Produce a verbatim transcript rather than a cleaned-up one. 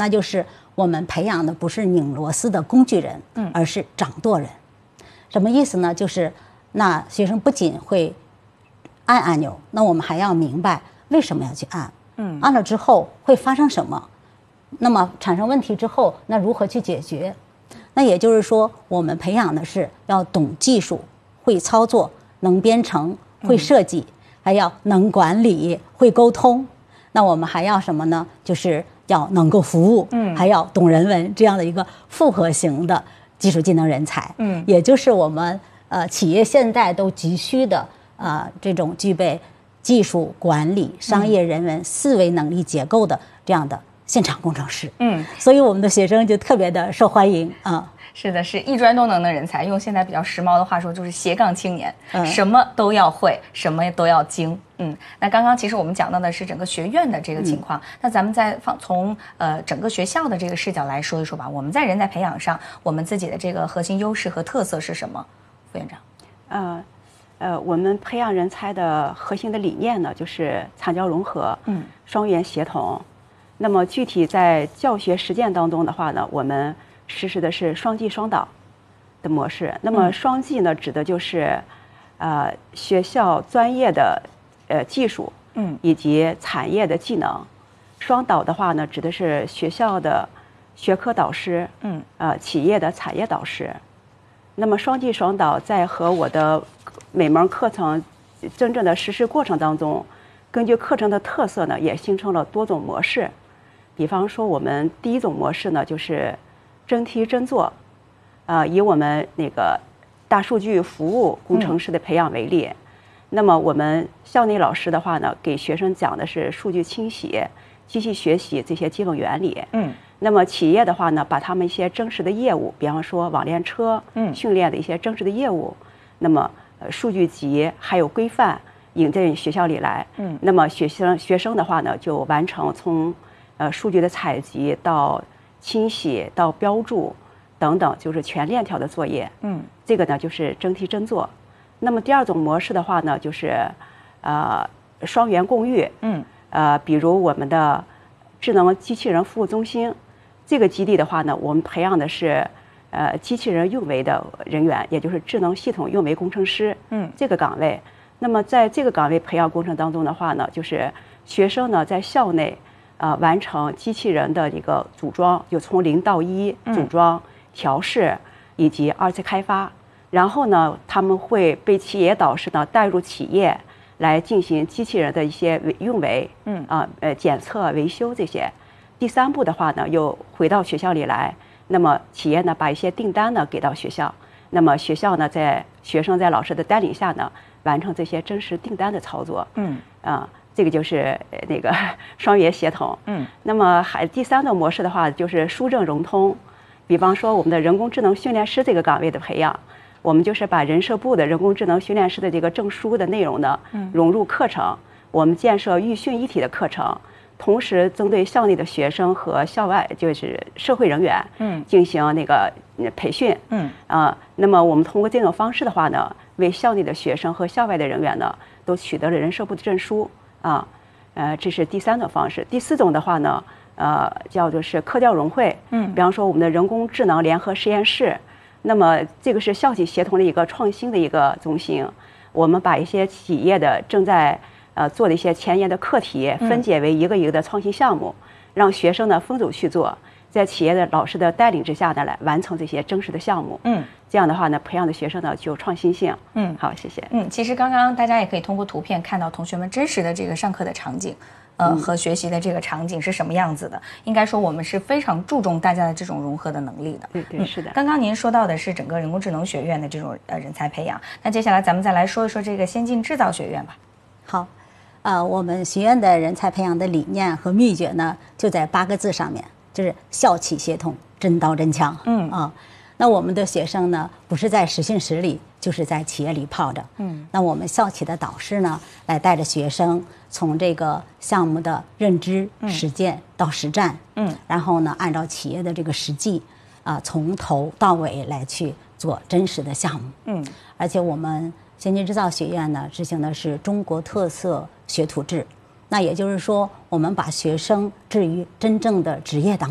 那就是我们培养的不是拧螺丝的工具人，嗯，而是掌舵人。什么意思呢？就是那学生不仅会按按钮，那我们还要明白为什么要去按，嗯，按了之后会发生什么，那么产生问题之后，那如何去解决？那也就是说，我们培养的是要懂技术、会操作、能编程、会设计，还要能管理、会沟通。那我们还要什么呢？就是要能够服务，嗯，还要懂人文，这样的一个复合型的技术技能人才，嗯，也就是我们呃企业现在都急需的呃这种具备技术管理、商业人文四维能力结构的这样的现场工程师，嗯，所以我们的学生就特别的受欢迎啊。 是的，是一专都能的人才，用现在比较时髦的话说，就是斜杠青年，嗯，什么都要会，什么都要精。嗯，那刚刚其实我们讲到的是整个学院的这个情况，嗯，那咱们再放从呃整个学校的这个视角来说一说吧。我们在人才培养上，我们自己的这个核心优势和特色是什么？副院长， 呃呃，我们培养人才的核心的理念呢，就是参教融合，嗯，双元协同。那么具体在教学实践当中的话呢，我们实施的是双技双导的模式。那么双技呢，指的就是，呃，学校专业的呃技术，嗯，以及产业的技能。双导的话呢，指的是学校的学科导师，嗯，呃，企业的产业导师。那么双技双导在和我的每门课程真正的实施过程当中，根据课程的特色呢，也形成了多种模式。比方说，我们第一种模式呢，就是真题真做，呃，以我们那个大数据服务工程师的培养为例，嗯，那么我们校内老师的话呢，给学生讲的是数据清洗、机器学习这些基本原理。嗯，那么企业的话呢，把他们一些真实的业务，比方说网联车，嗯，训练的一些真实的业务，那么呃数据集还有规范引进学校里来。嗯，那么学生学生的话呢，就完成从呃，数据的采集到清洗到标注等等，就是全链条的作业。嗯，这个呢就是真题真做。那么第二种模式的话呢，就是呃双元共育。嗯，呃，比如我们的智能机器人服务中心这个基地的话呢，我们培养的是呃机器人运维的人员，也就是智能系统运维工程师。嗯，这个岗位。那么在这个岗位培养过程当中的话呢，就是学生呢在校内。呃，完成机器人的一个组装，就从零到一组装、调试以及二次开发。然后呢，他们会被企业导师呢带入企业来进行机器人的一些运维，嗯啊呃检测、维修这些。第三步的话呢，又回到学校里来，那么企业呢把一些订单呢给到学校，那么学校呢在学生在老师的带领下呢完成这些真实订单的操作，嗯啊。这个就是那个双元协同，嗯，那么还第三种模式的话，就是疏政融通。比方说，我们的人工智能训练师这个岗位的培养，我们就是把人社部的人工智能训练师的这个证书的内容呢，融入课程。我们建设预训一体的课程，同时针对校内的学生和校外就是社会人员，嗯，进行那个培训，嗯啊，那么我们通过这种方式的话呢，为校内的学生和校外的人员呢，都取得了人社部的证书。啊，呃，这是第三种方式。第四种的话呢，呃，叫做是科教融汇。嗯，比方说我们的人工智能联合实验室，那么这个是校企协同的一个创新的一个中心。我们把一些企业的正在呃做的一些前沿的课题，分解为一个一个的创新项目，让学生呢分组去做，在企业的老师的带领之下呢，来完成这些真实的项目。嗯。这样的话呢，培养的学生呢具有创新性。嗯，好，谢谢。 嗯，其实刚刚大家也可以通过图片看到同学们真实的这个上课的场景，呃，嗯、和学习的这个场景是什么样子的。应该说，我们是非常注重大家的这种融合的能力的。 对对，是的。 刚刚您说到的是整个人工智能学院的这种呃人才培养，那接下来咱们再来说一说这个先进制造学院吧。 好，呃，我们学院的人才培养的理念和秘诀呢，就在八个字上面，就是校企协同，真刀真枪。嗯啊。那我们的学生呢，不是在实训室里，就是在企业里泡着。嗯，那我们校企的导师呢，来带着学生从这个项目的认知、实践到实战。嗯，然后呢，按照企业的这个实际，啊、呃，从头到尾来去做真实的项目。嗯，而且我们先进制造学院呢，执行的是中国特色学徒制。那也就是说，我们把学生置于真正的职业当中。